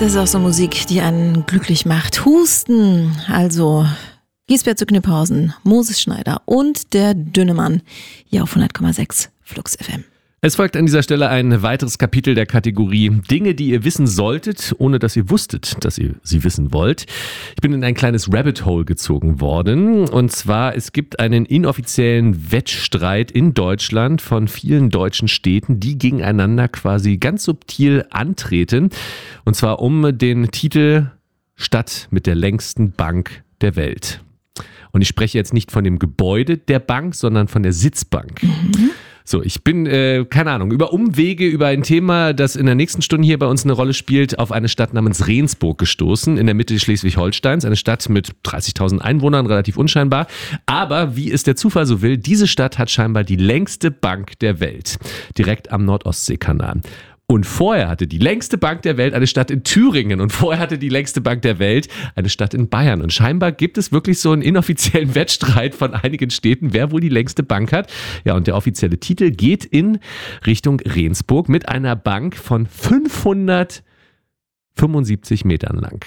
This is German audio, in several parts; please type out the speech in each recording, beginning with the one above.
das ist auch so Musik, die einen glücklich macht. Husten, also Giesbert zu Kniphausen, Moses Schneider und der Dünnemann hier auf 100,6 Flux FM. Es folgt an dieser Stelle ein weiteres Kapitel der Kategorie Dinge, die ihr wissen solltet, ohne dass ihr wusstet, dass ihr sie wissen wollt. Ich bin in ein kleines Rabbit Hole gezogen worden. Und zwar, es gibt einen inoffiziellen Wettstreit in Deutschland von vielen deutschen Städten, die gegeneinander quasi ganz subtil antreten. Und zwar um den Titel Stadt mit der längsten Bank der Welt. Und ich spreche jetzt nicht von dem Gebäude der Bank, sondern von der Sitzbank. So, ich bin, keine Ahnung, über Umwege, über ein Thema, das in der nächsten Stunde hier bei uns eine Rolle spielt, auf eine Stadt namens Rendsburg gestoßen, in der Mitte Schleswig-Holsteins. Eine Stadt mit 30.000 Einwohnern, relativ unscheinbar. Aber wie es der Zufall so will, diese Stadt hat scheinbar die längste Bank der Welt, direkt am Nord-Ostsee-Kanal. Und vorher hatte die längste Bank der Welt eine Stadt in Thüringen und vorher hatte die längste Bank der Welt eine Stadt in Bayern. Und scheinbar gibt es wirklich so einen inoffiziellen Wettstreit von einigen Städten, wer wohl die längste Bank hat. Ja, und der offizielle Titel geht in Richtung Rendsburg mit einer Bank von 575 Metern lang.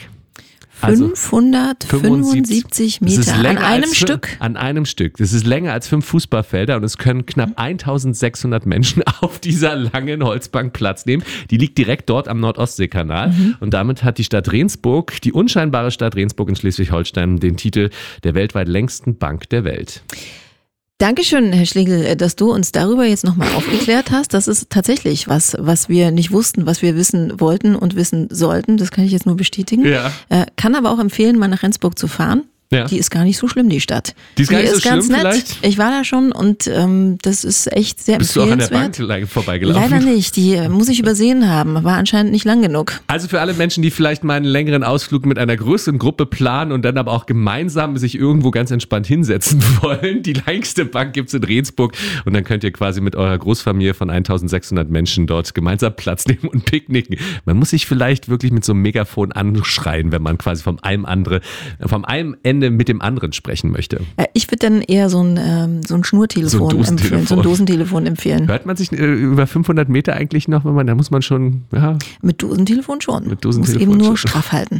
575 Meter an einem Stück? An einem Stück. Das ist länger als 5 Fußballfelder und es können knapp 1600 Menschen auf dieser langen Holzbank Platz nehmen. Die liegt direkt dort am Nord-Ostsee-Kanal und damit hat die Stadt Rendsburg, die unscheinbare Stadt Rendsburg in Schleswig-Holstein, den Titel der weltweit längsten Bank der Welt. Dankeschön, Herr Schlegel, dass du uns darüber jetzt nochmal aufgeklärt hast. Das ist tatsächlich was wir nicht wussten, was wir wissen wollten und wissen sollten. Das kann ich jetzt nur bestätigen. Ja. Kann aber auch empfehlen, mal nach Rendsburg zu fahren. Ja. Die ist gar nicht so schlimm, die Stadt. Die ist gar nicht so schlimm ganz nett. Vielleicht? Ich war da schon und das ist echt sehr empfehlenswert. Bist du auch an der Bank vorbeigelaufen? Leider nicht, die muss ich übersehen haben. War anscheinend nicht lang genug. Also für alle Menschen, die vielleicht mal einen längeren Ausflug mit einer größeren Gruppe planen und dann aber auch gemeinsam sich irgendwo ganz entspannt hinsetzen wollen. Die längste Bank gibt's in Rendsburg und dann könnt ihr quasi mit eurer Großfamilie von 1600 Menschen dort gemeinsam Platz nehmen und picknicken. Man muss sich vielleicht wirklich mit so einem Megafon anschreien, wenn man quasi vom einem Ende mit dem anderen sprechen möchte. Ich würde dann eher so ein Schnurtelefon empfehlen, so ein Dosentelefon empfehlen. Hört man sich über 500 Meter eigentlich noch, da muss man schon, ja. Mit Dosentelefon schon. Mit Dosentelefon muss eben nur straff halten.